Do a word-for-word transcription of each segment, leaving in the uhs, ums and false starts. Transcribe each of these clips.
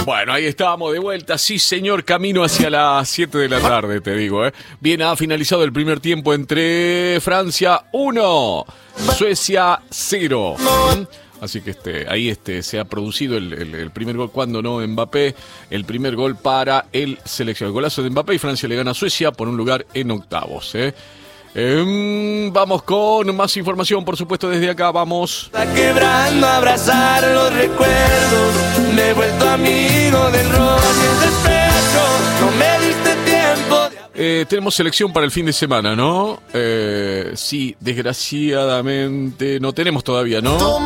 Bueno, ahí estábamos de vuelta, sí señor, camino hacia las siete de la tarde, te digo, ¿eh? Bien, ha finalizado el primer tiempo entre Francia uno, Suecia cero. Así que este, ahí este, se ha producido el, el, el primer gol, cuando no Mbappé, el primer gol para el seleccionado. El golazo de Mbappé y Francia le gana a Suecia por un lugar en octavos, ¿eh? Eh, vamos con más información, por supuesto, desde acá, vamos. Está quebrando, abrazar los recuerdos, me he vuelto amigo del rock y el despecho, no me diste tiempo de... Eh, tenemos selección para el fin de semana, ¿no? Eh, sí, desgraciadamente no tenemos todavía, ¿no?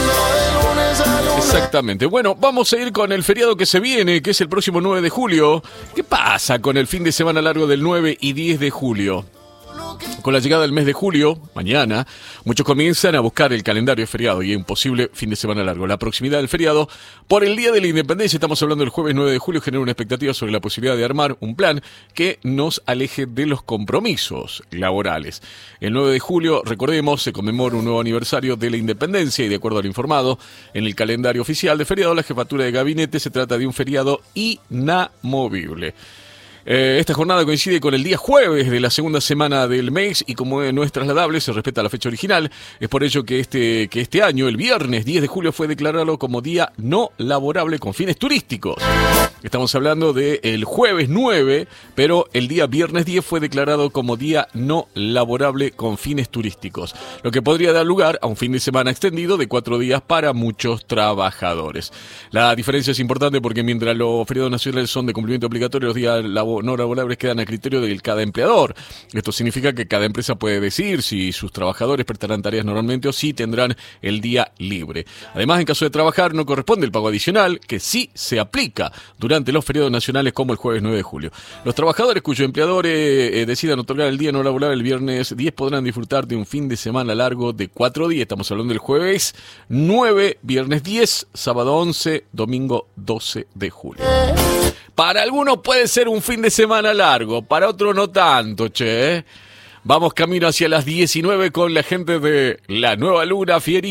Exactamente. Bueno, vamos a ir con el feriado que se viene, que es el próximo nueve de julio. ¿Qué pasa con el fin de semana largo del nueve y diez de julio? Con la llegada del mes de julio, mañana, muchos comienzan a buscar el calendario de feriado y un posible fin de semana largo. La proximidad del feriado por el Día de la Independencia, estamos hablando del jueves nueve de julio, genera una expectativa sobre la posibilidad de armar un plan que nos aleje de los compromisos laborales. El nueve de julio, recordemos, se conmemora un nuevo aniversario de la Independencia y de acuerdo al informado en el calendario oficial de feriado, la jefatura de gabinete, se trata de un feriado inamovible. Eh, esta jornada coincide con el día jueves de la segunda semana del mes y como no es trasladable, se respeta la fecha original. Es por ello que este, que este año, el viernes diez de julio, fue declarado como día no laborable con fines turísticos. Estamos hablando del jueves nueve, pero el día viernes diez fue declarado como día no laborable con fines turísticos, lo que podría dar lugar a un fin de semana extendido de cuatro días para muchos trabajadores. La diferencia es importante porque mientras los feriados nacionales son de cumplimiento obligatorio, los días laborales no laborables quedan a criterio de cada empleador. Esto significa que cada empresa puede decir si sus trabajadores prestarán tareas normalmente o si tendrán el día libre. Además, en caso de trabajar, no corresponde el pago adicional, que sí se aplica durante los feriados nacionales como el jueves nueve de julio. Los trabajadores cuyos empleadores eh, decidan otorgar el día no laborable el viernes diez podrán disfrutar de un fin de semana largo de cuatro días. Estamos hablando del jueves nueve, viernes diez, sábado once, domingo doce de julio. Para algunos puede ser un fin de semana largo, para otros no tanto, che. Vamos camino hacia las diecinueve con la gente de La Nueva Luna, Fieri.